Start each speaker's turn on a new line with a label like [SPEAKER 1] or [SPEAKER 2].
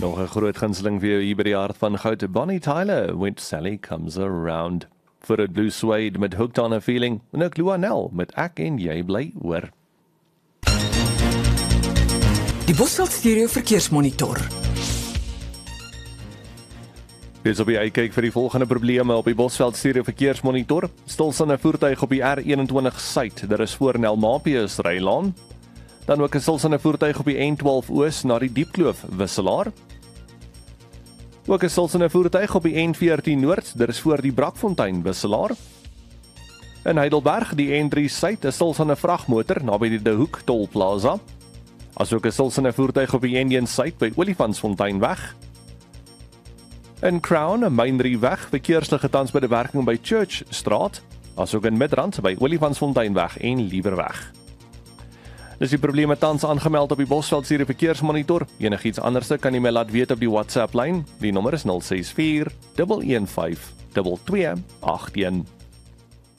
[SPEAKER 1] Nog 'n groot gunsteling vir jou hier by die hart van goud. Bonnie Tyler, When Sally Comes Around. Vir 'n Blue Suede met Hooked on a Feeling. En ook Luanel met Ek en Jy Bly Oor.
[SPEAKER 2] Die Bosveld Stereo Verkeersmonitor.
[SPEAKER 1] Dis op die uitkyk vir die volgende probleme op die Bosveld Stereo Verkeersmonitor. Stilstaande voertuig op die R21 Suid. Daar is voor Nelmapius Rylaan. Dan ook 'n stilstaande voertuig op die N12 Oos na die Diepkloof wisselaar. Ook 'n stilstaande voertuig op die N14 Noord, daar is voor die Brakfontein wisselaar. In Heidelberg die N3 Suid, 'n stilstaande vragmotor naby die De Hoek Tolplaza. Asook 'n stilstaande voertuig op die N1 Suid by Olifantsfonteinweg. In Crown, 'n Mynrieweg, verkeersligte tans by die werking by Church Straat, asook in Midrand by Olifantsfonteinweg en Liewerweg. Dis die probleme tans aangemeld op die Bosveld Stereo Verkeersmonitor. Enigiets anderste kan jy my laat weet op die WhatsApp lyn. Die nommer is 064 115 2281.